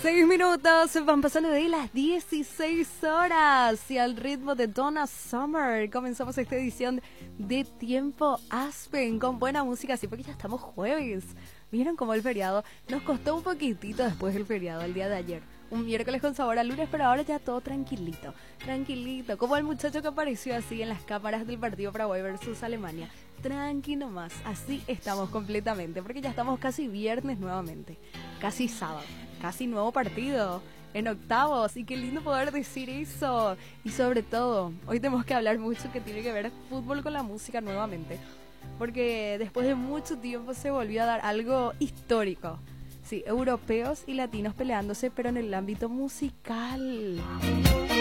6 minutos, van pasando de las 16 horas y al ritmo de Donna Summer comenzamos esta edición de Tiempo Aspen con buena música, así porque ya estamos jueves. ¿Vieron cómo el feriado nos costó un poquitito después del feriado, el día de ayer? Un miércoles con sabor a lunes, pero ahora ya todo tranquilito, tranquilito, como el muchacho que apareció así en las cámaras del partido Paraguay versus Alemania. Tranqui nomás, así estamos completamente, porque ya estamos casi viernes nuevamente, casi sábado, casi nuevo partido, en octavos, y qué lindo poder decir eso. Y sobre todo, hoy tenemos que hablar mucho que tiene que ver fútbol con la música nuevamente, porque después de mucho tiempo se volvió a dar algo histórico. Sí, europeos y latinos peleándose, pero en el ámbito musical.